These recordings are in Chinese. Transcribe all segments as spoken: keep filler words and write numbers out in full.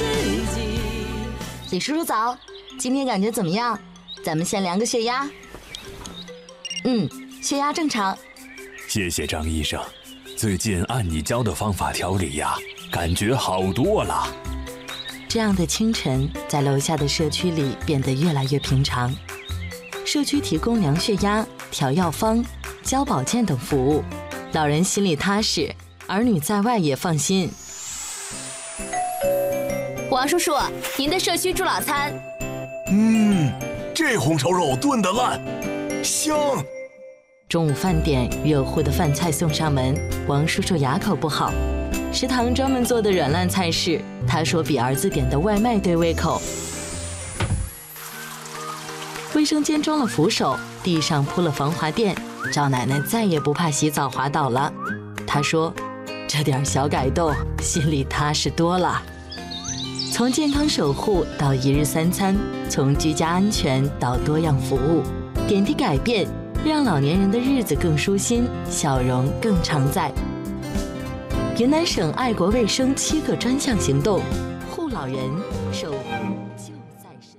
李叔叔早，今天感觉怎么样？咱们先量个血压。嗯，血压正常。 谢谢张医生，最近按你教的方法调理呀，感觉好多了。 这样的清晨，在楼下的社区里变得越来越平常。社区提供量血压、调药方、教保健等服务，老人心里踏实，儿女在外也放心。 王叔叔，您的社区助老餐。 嗯，这红烧肉炖得烂，香。 中午饭点，热乎的饭菜送上门，王叔叔哑口不好。食堂专门做的软烂菜式，他说比儿子点的外卖对胃口。卫生间装了扶手，地上铺了防滑垫，赵奶奶再也不怕洗澡滑倒了。她说，这点小改动，心里踏实多了。从健康守护到一日三餐，从居家安全到多样服务，点滴改变，让老年人的日子更舒心，笑容更常在。云南省爱国卫生七个专项行动，护老人，守护就在身。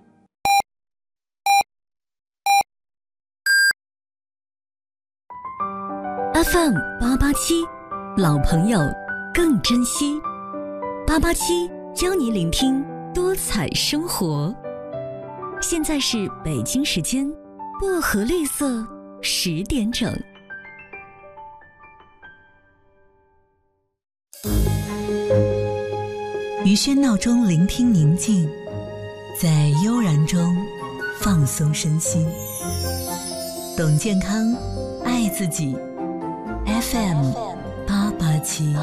F M 八八七，老朋友更珍惜。八八七。教你聆听多彩生活。现在是北京时间薄荷绿色十点整。 于喧闹中聆听宁静，在悠然中放松身心。懂健康，爱自己。F M 八八七。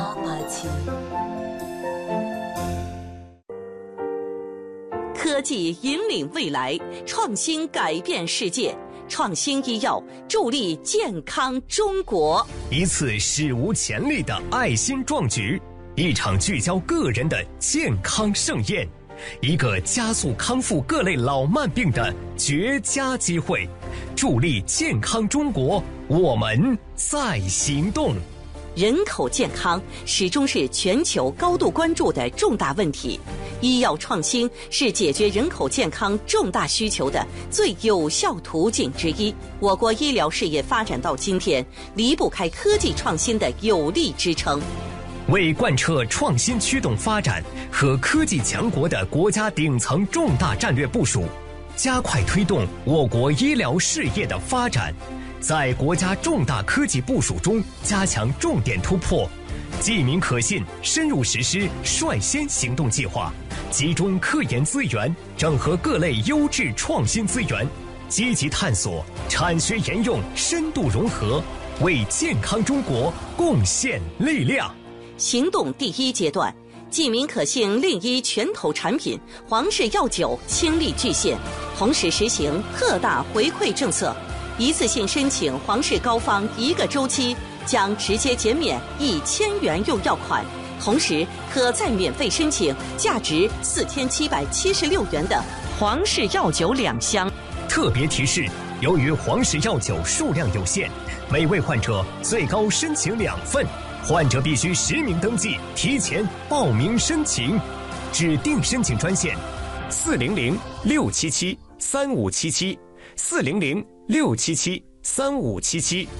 科技引领未来，创新改变世界，创新医药助力健康中国。 一次史无前例的爱心壮举，一场聚焦个人的健康盛宴，一个加速康复各类老慢病的绝佳机会。助力健康中国，我们在行动。 人口健康始终是全球高度关注的重大问题，医药创新是解决人口健康重大需求的最有效途径之一。我国医疗事业发展到今天，离不开科技创新的有力支撑。 为贯彻创新驱动发展和科技强国的国家顶层重大战略部署，加快推动我国医疗事业的发展，在国家重大科技部署中加强重点突破，记民可信深入实施率先行动计划，集中科研资源，整合各类优质创新资源，积极探索产学研用深度融合，为健康中国贡献力量。 行动第一阶段，记民可信令医拳头产品皇氏药酒倾力巨献，同时实行特大回馈政策，一次性申请皇氏膏方一个周期将直接减免一千元用药款，同时可再免费申请价值四千七百七十六元的皇氏药酒两箱。 特别提示，由于皇氏药酒数量有限，每位患者最高申请两份，患者必须实名登记，提前报名申请。指定申请专线：四零零六七七三五七七，四零零六七七三五七七。